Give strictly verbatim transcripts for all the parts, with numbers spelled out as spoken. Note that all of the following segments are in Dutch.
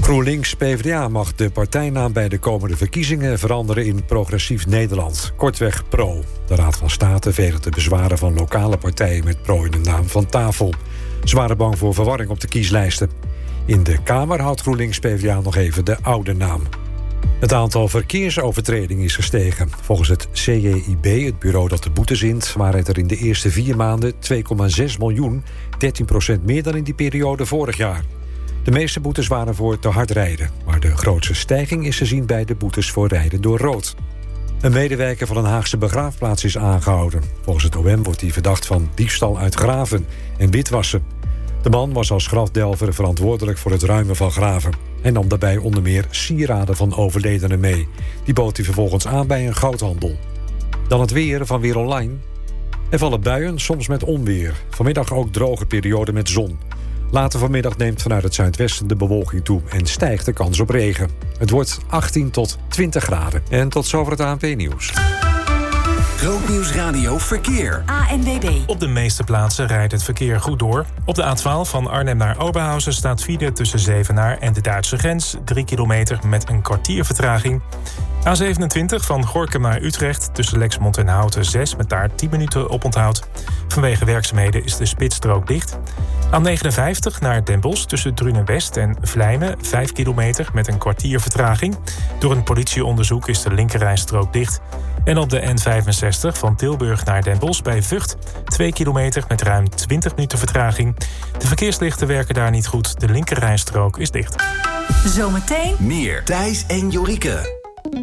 GroenLinks P v d A mag de partijnaam bij de komende verkiezingen veranderen in Progressief Nederland. Kortweg PRO. De Raad van State veegt de bezwaren van lokale partijen met PRO in de naam van tafel. Ze waren bang voor verwarring op de kieslijsten. In de Kamer houdt GroenLinks P v d A nog even de oude naam. Het aantal verkeersovertredingen is gestegen. Volgens het C J I B, het bureau dat de boetes int, waren het er in de eerste vier maanden twee komma zes miljoen, dertien procent meer dan in die periode vorig jaar. De meeste boetes waren voor te hard rijden, maar de grootste stijging is te zien bij de boetes voor rijden door rood. Een medewerker van een Haagse begraafplaats is aangehouden. Volgens het O M wordt hij verdacht van diefstal uit graven en witwassen. De man was als grafdelver verantwoordelijk voor het ruimen van graven. Hij nam daarbij onder meer sieraden van overledenen mee. Die bood hij vervolgens aan bij een goudhandel. Dan het weer van Weer Online. Er vallen buien, soms met onweer. Vanmiddag ook droge periode met zon. Later vanmiddag neemt vanuit het zuidwesten de bewolking toe en stijgt de kans op regen. Het wordt achttien tot twintig graden. En tot zover het A N P-nieuws. Grootnieuws Radio Verkeer. A N W B. Op de meeste plaatsen rijdt het verkeer goed door. Op de A twaalf van Arnhem naar Oberhausen staat file tussen Zevenaar en de Duitse grens. drie kilometer met een kwartier vertraging. A zevenentwintig van Gorinchem naar Utrecht tussen Lexmond en Houten zes met daar tien minuten oponthoud. Vanwege werkzaamheden is de spitsstrook dicht. A negenenvijftig naar Den Bosch tussen Drunenwest en Vlijmen vijf kilometer met een kwartier vertraging. Door een politieonderzoek is de linkerrijstrook dicht. En op de N vijfenzestig van Tilburg naar Den Bosch bij Vught twee kilometer met ruim twintig minuten vertraging. De verkeerslichten werken daar niet goed. De linkerrijstrook is dicht. Zometeen meer Thijs en Jorike.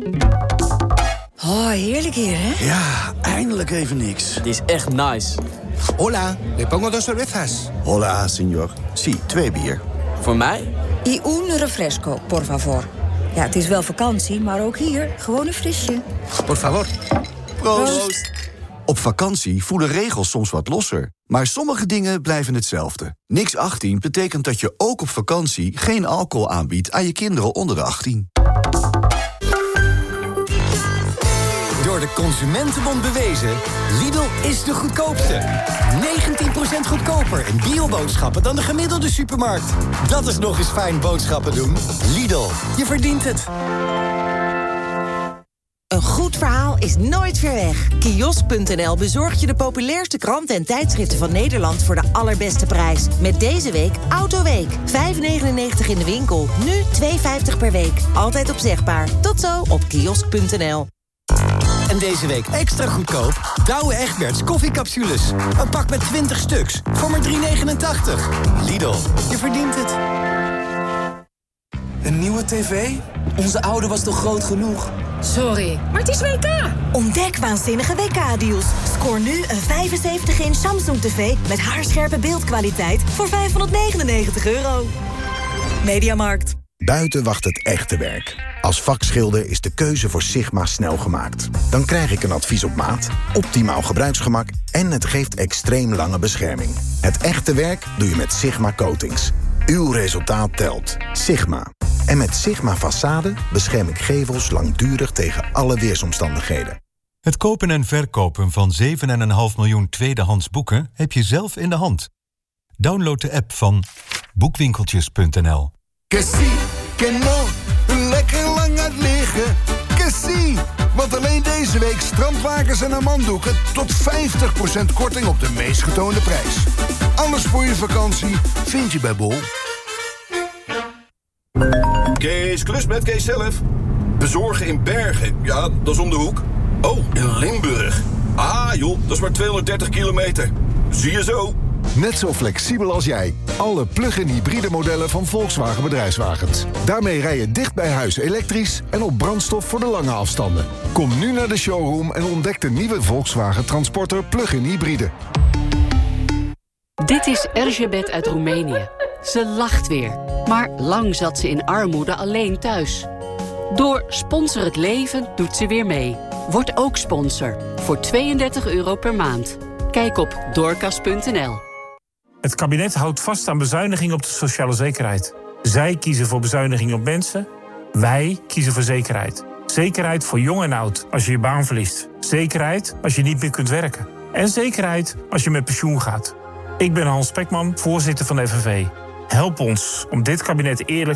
Oh, heerlijk hier, hè? Ja, eindelijk even niks. Het is echt nice. Hola, le pongo dos cervezas. Hola, señor. Sí, twee bier. Voor mij? Y un refresco, por favor. Ja, het is wel vakantie, maar ook hier gewoon een frisje. Por favor. Proost. Proost. Op vakantie voelen regels soms wat losser. Maar sommige dingen blijven hetzelfde. Niks achttien betekent dat je ook op vakantie geen alcohol aanbiedt aan je kinderen onder de achttien. Door de Consumentenbond bewezen, Lidl is de goedkoopste. negentien procent goedkoper in bioboodschappen dan de gemiddelde supermarkt. Dat is nog eens fijn boodschappen doen. Lidl, je verdient het. Een goed verhaal is nooit ver weg. Kiosk punt n l bezorgt je de populairste kranten en tijdschriften van Nederland voor de allerbeste prijs. Met deze week Autoweek. vijf negenennegentig in de winkel. Nu twee vijftig per week. Altijd opzegbaar. Tot zo op kiosk punt n l. En deze week extra goedkoop Douwe Egberts koffiecapsules. Een pak met twintig stuks voor maar drie negenentachtig. Lidl, je verdient het. Een nieuwe tv? Onze oude was toch groot genoeg? Sorry, maar het is W K. Ontdek waanzinnige W K-deals. Scoor nu een vijfenzeventig inch Samsung tv met haarscherpe beeldkwaliteit voor vijfhonderdnegenennegentig euro. Mediamarkt. Buiten wacht het echte werk. Als vakschilder is de keuze voor Sigma snel gemaakt. Dan krijg ik een advies op maat, optimaal gebruiksgemak en het geeft extreem lange bescherming. Het echte werk doe je met Sigma Coatings. Uw resultaat telt. Sigma. En met Sigma Façade bescherm ik gevels langdurig tegen alle weersomstandigheden. Het kopen en verkopen van zeven komma vijf miljoen tweedehands boeken heb je zelf in de hand. Download de app van boekwinkeltjes punt n l. Que sí, que no, lekker lang uit liggen. Que sí, want alleen deze week strandwakens en amanddoeken tot vijftig procent korting op de meest getoonde prijs. Alles voor je vakantie vind je bij Bol. Kees, klus met Kees zelf. Bezorgen in Bergen, ja, dat is om de hoek. Oh, in Limburg. Ah joh, dat is maar tweehonderddertig kilometer. Zie je zo. Net zo flexibel als jij. Alle plug-in hybride modellen van Volkswagen Bedrijfswagens. Daarmee rij je dicht bij huis elektrisch en op brandstof voor de lange afstanden. Kom nu naar de showroom en ontdek de nieuwe Volkswagen Transporter plug-in hybride. Dit is Erzsébet uit Roemenië. Ze lacht weer, maar lang zat ze in armoede alleen thuis. Door Sponsor het Leven doet ze weer mee. Word ook sponsor voor tweeëndertig euro per maand. Kijk op doorkas punt n l. Het kabinet houdt vast aan bezuinigingen op de sociale zekerheid. Zij kiezen voor bezuinigingen op mensen. Wij kiezen voor zekerheid. Zekerheid voor jong en oud als je je baan verliest. Zekerheid als je niet meer kunt werken. En zekerheid als je met pensioen gaat. Ik ben Hans Spekman, voorzitter van de F N V. Help ons om dit kabinet eerlijk